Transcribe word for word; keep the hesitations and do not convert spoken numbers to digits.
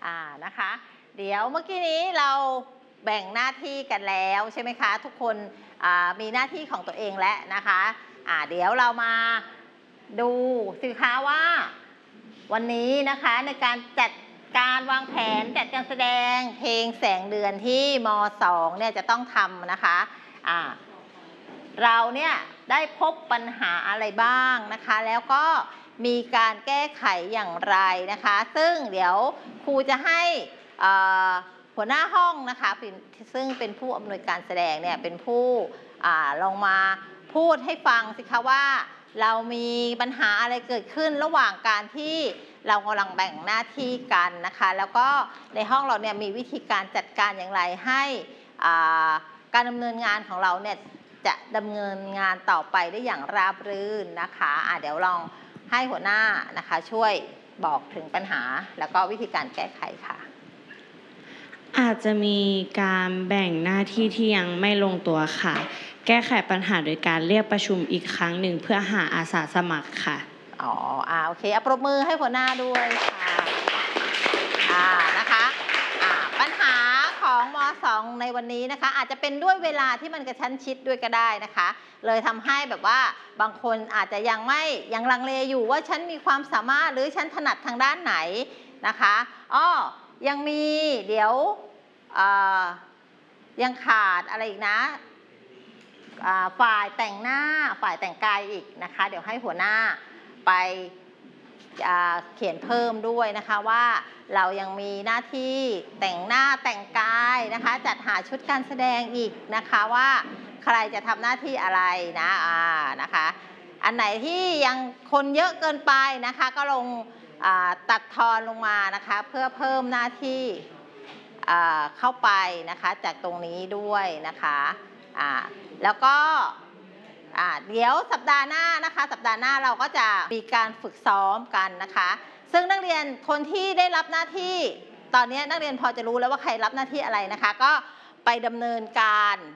อ่านะคะเดี๋ยวเมื่อกี้นี้เราแบ่งหน้าที่กันแล้วใช่ไหมคะทุกคนมีหน้าที่ของตัวเองแล้วนะคะอ่าเดี๋ยวเรามาดูสิคะว่าวันนี้นะคะในการจัดการวางแผนจัดการแสดงเพลงแสงเดือนที่ม สอง เนี่ยจะต้องทำนะคะอ่าเราเนี่ยได้พบปัญหาอะไรบ้างนะคะแล้วก็มีการแก้ไขอย่างไรนะคะซึ่งเดี๋ยวครูจะให้หัวหน้าห้องนะคะซึ่งเป็นผู้อำนวยการแสดงเนี่ยเป็นผู้ลองมาพูดให้ฟังสิคะว่าเรามีปัญหาอะไรเกิดขึ้นระหว่างการที่เรากำลังแบ่งหน้าที่กันนะคะแล้วก็ในห้องเราเนี่ยมีวิธีการจัดการอย่างไรให้การดำเนินงานของเราเนี่ยจะดำเนินงานต่อไปได้อย่างราบรื่นนะคะะเดี๋ยวลองให้หัวหน้านะคะช่วยบอกถึงปัญหาแล้วก็วิธีการแก้ไขค่ะอาจจะมีการแบ่งหน้าที่ที่ยังไม่ลงตัวค่ะแก้ไขปัญหาโดยการเรียกประชุมอีกครั้งหนึ่งเพื่อหาอาสาสมัครค่ะอ๋ออ่าโอเคเอาปรบมือให้หัวหน้าด้วยค่ะอ่านะคะอ่าปัญหาของม สอง ในวันนี้นะคะอาจจะเป็นด้วยเวลาที่มันกระชั้นชิดด้วยก็ได้นะคะเลยทำให้แบบว่าบางคนอาจจะยังไม่ยังลังเลอยู่ว่าฉันมีความสามารถหรือฉันถนัดทางด้านไหนนะคะอ้อยังมีเดี๋ยวยังขาดอะไรอีกนะฝ่ายแต่งหน้าฝ่ายแต่งกายอีกนะคะเดี๋ยวให้หัวหน้าไปเขียนเพิ่มด้วยนะคะว่าเรายังมีหน้าที่แต่งหน้าแต่งกายนะคะจัดหาชุดการแสดงอีกนะคะว่าใครจะทำหน้าที่อะไรนะอ่านะคะอันไหนที่ยังคนเยอะเกินไปนะคะก็ลงตัดทอนลงมานะคะเพื่อเพิ่มหน้าที่เข้าไปนะคะจากตรงนี้ด้วยนะคะแล้วก็เดี๋ยวสัปดาห์หน้านะคะสัปดาห์หน้าเราก็จะมีการฝึกซ้อมกันนะคะซึ่งนักเรียนคนที่ได้รับหน้าที่ตอนนี้นักเรียนพอจะรู้แล้วว่าใครรับหน้าที่อะไรนะคะก็ไปดำเนินการ